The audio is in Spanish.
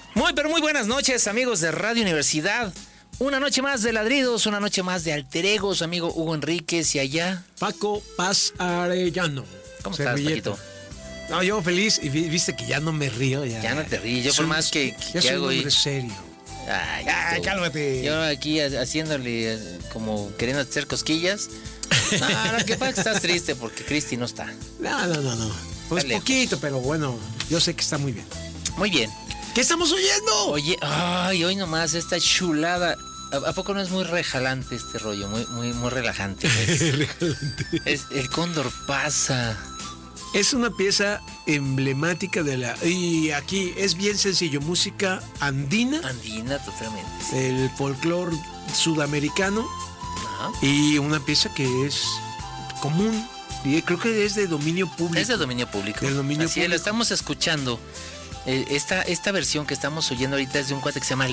Muy, pero muy buenas noches, amigos de Radio Universidad. Una noche más de ladridos, una noche más de alter egos, amigo Hugo Enríquez, y allá Paco Paz Arellano. ¿Cómo estás, Paquito? No, yo feliz, y viste que ya no me río. Ya no te ríes, yo por más que soy hago un hombre serio. Ay, cálmate. Yo aquí haciéndole como queriendo hacer cosquillas. No, que pasa que estás triste porque Cristi no está. No. Pues poquito, pero bueno, yo sé que está muy bien. Muy bien. ¿Qué estamos oyendo? Oye, hoy nomás esta chulada. ¿A poco no es muy rejalante este rollo? Muy relajante. Relajante. El cóndor pasa. Es una pieza emblemática de la... Y aquí es bien sencillo, música andina. Andina, totalmente. Sí. El folclore sudamericano. Ajá. Y una pieza que es común. Y creo que es de dominio público. Es de dominio público. Del dominio Así público. lo estamos escuchando. Esta versión que estamos oyendo ahorita es de un cuate que se llama